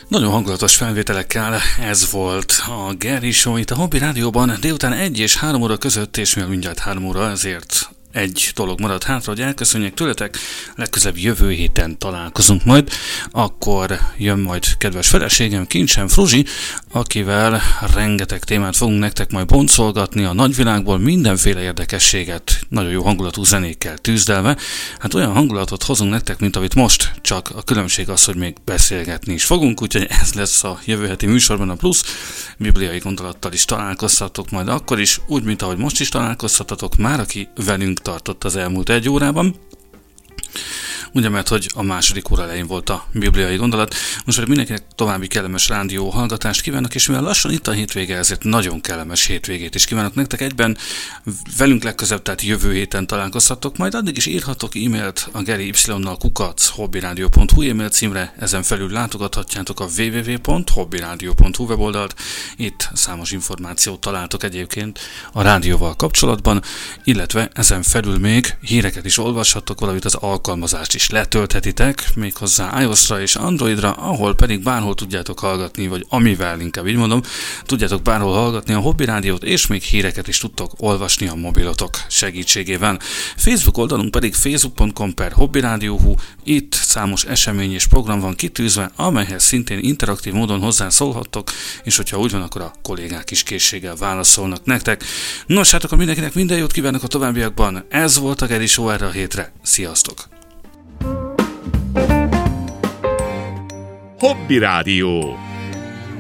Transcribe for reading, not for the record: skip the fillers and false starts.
Nagyon hangulatos felvételekkel ez volt a Geri Show itt a Hobby Rádióban délután 1 és 3 óra között, és mivel mindjárt 3 óra, ezért egy dolog maradt hátra, hogy elköszönjek tőletek, legközelebb jövő héten találkozunk majd, akkor jön majd kedves feleségem, Kincsem Fruzsi, akivel rengeteg témát fogunk nektek majd boncolgatni a nagyvilágból, mindenféle érdekességet, nagyon jó hangulatú zenékkel tűzdelve. Hát olyan hangulatot hozunk nektek, mint amit most, csak a különbség az, hogy még beszélgetni is fogunk, úgyhogy ez lesz a jövő heti műsorban a plusz. Bibliai gondolattal is találkoztatok majd akkor is, úgy, mint ahogy most is találkozhatatok már, aki velünk tartott az elmúlt 1 órában. Ugye, mert hogy a második óra elején volt a bibliai gondolat. Most pedig mindenkinek további kellemes rádió hallgatást kívánok, és mivel lassan itt a hétvége, ezért nagyon kellemes hétvégét is kívánok nektek egyben. Velünk legközelebb, tehát jövő héten találkozhatok, majd addig is írhatok e-mailt a geri_y@hobbyradio.hu e-mail címre, ezen felül látogathatjátok a www.hobbyradio.hu weboldalt. Itt számos információt találtok egyébként a rádióval kapcsolatban, illetve ezen felül még híreket is olvashattok, valamint az alkalmazást is letölthetitek, méghozzá iOS-ra és Androidra, ahol pedig bárhol tudjátok hallgatni, vagy amivel inkább így mondom, tudjátok bárhol hallgatni a Hobby Rádiót, és még híreket is tudtok olvasni a mobilotok segítségével. Facebook oldalunk pedig facebook.com/hobbyradio.hu, itt számos esemény és program van kitűzve, amelyhez szintén interaktív módon hozzászólhattok, és hogyha úgy van, akkor a kollégák is készséggel válaszolnak nektek. Nos, hát akkor mindenkinek minden jót kívánok a továbbiakban. Ez volt a Geri Show erre a hétre. Sziasztok! Hobby Rádió.